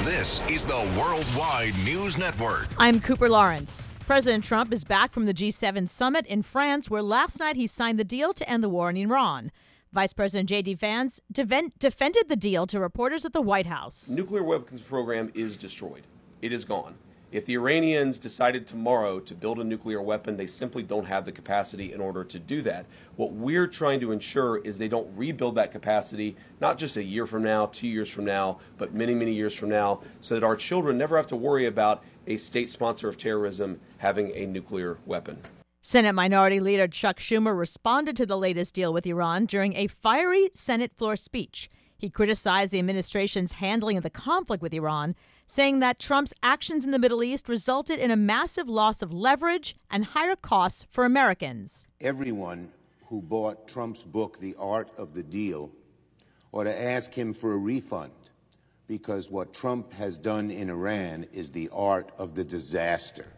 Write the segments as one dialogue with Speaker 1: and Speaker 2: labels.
Speaker 1: This is the Worldwide News Network.
Speaker 2: I'm Cooper Lawrence. President Trump is back from the G7 summit in France, where last night he signed the deal to end the war in Iran. Vice President J.D. Vance defended the deal to reporters at the White House.
Speaker 3: Nuclear weapons program is destroyed. It is gone. If the Iranians decided tomorrow to build a nuclear weapon, they simply don't have the capacity in order to do that. What we're trying to ensure is they don't rebuild that capacity, not just a year from now, 2 years from now, but many, many years from now, so that our children never have to worry about a state sponsor of terrorism having a nuclear weapon.
Speaker 2: Senate Minority Leader Chuck Schumer responded to the latest deal with Iran during a fiery Senate floor speech. He criticized the administration's handling of the conflict with Iran, saying that Trump's actions in the Middle East resulted in a massive loss of leverage and higher costs for Americans.
Speaker 4: Everyone who bought Trump's book, The Art of the Deal, ought to ask him for a refund, because what Trump has done in Iran is the art of the disaster.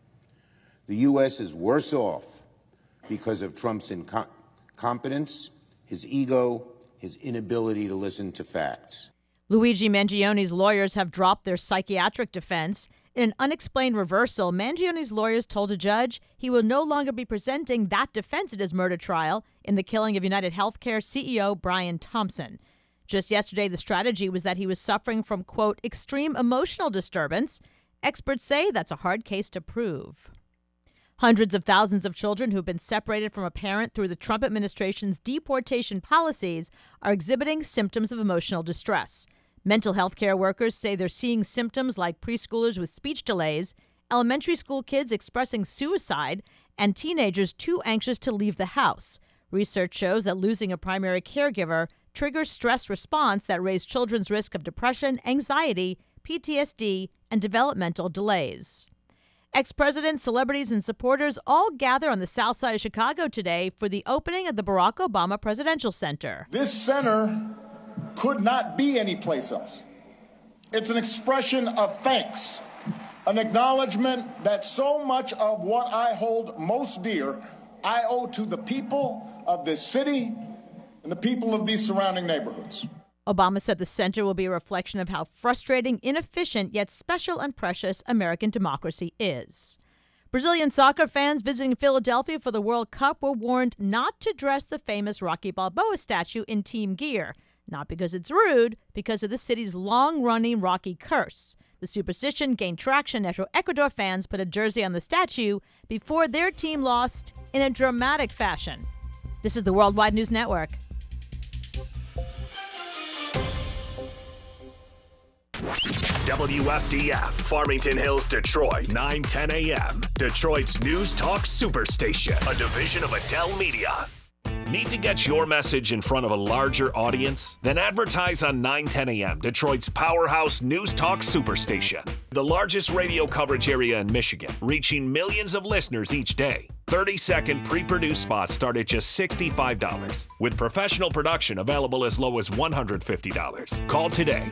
Speaker 4: The U.S. is worse off because of Trump's incompetence, his ego, his inability to listen to facts.
Speaker 2: Luigi Mangione's lawyers have dropped their psychiatric defense. In an unexplained reversal, Mangione's lawyers told a judge he will no longer be presenting that defense at his murder trial in the killing of United Healthcare CEO Brian Thompson. Just yesterday, the strategy was that he was suffering from, quote, extreme emotional disturbance. Experts say that's a hard case to prove. Hundreds of thousands of children who've been separated from a parent through the Trump administration's deportation policies are exhibiting symptoms of emotional distress. Mental health care workers say they're seeing symptoms like preschoolers with speech delays, elementary school kids expressing suicide, and teenagers too anxious to leave the house. Research shows that losing a primary caregiver triggers stress response that raise children's risk of depression, anxiety, PTSD, and developmental delays. Ex-presidents, celebrities, and supporters all gather on the south side of Chicago today for the opening of the Barack Obama Presidential Center.
Speaker 5: This center could not be anyplace else. It's an expression of thanks, an acknowledgement that so much of what I hold most dear I owe to the people of this city and the people of these surrounding neighborhoods.
Speaker 2: Obama said the center will be a reflection of how frustrating, inefficient, yet special and precious American democracy is. Brazilian soccer fans visiting Philadelphia for the World Cup were warned not to dress the famous Rocky Balboa statue in team gear, not because it's rude, because of the city's long-running Rocky curse. The superstition gained traction after Ecuador fans put a jersey on the statue before their team lost in a dramatic fashion. This is the Worldwide News Network.
Speaker 6: WFDF, Farmington Hills, Detroit, 9:10 a.m. Detroit's News Talk Superstation, a division of Adele Media. Need to get your message in front of a larger audience? Then advertise on 9:10 a.m., Detroit's powerhouse News Talk Superstation. The largest radio coverage area in Michigan, reaching millions of listeners each day. 30-second pre-produced spots start at just $65, with professional production available as low as $150. Call today,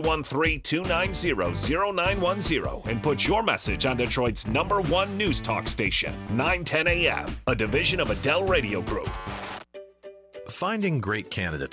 Speaker 6: 313-290-0910, and put your message on Detroit's #1 News Talk station, 9:10 a.m., a division of Adele Radio Group.
Speaker 7: Finding great candidates